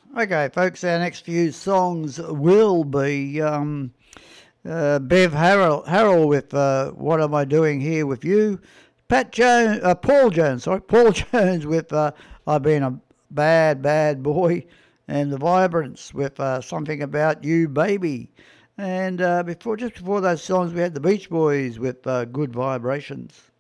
Okay, folks, our next few songs will be Bev Harrell with What Am I Doing Here With You? Paul Jones, sorry, Paul Jones with I've Been a Bad, Bad Boy, and the Vibrants with Something About You, Baby. And just before those songs, we had the Beach Boys with Good Vibrations.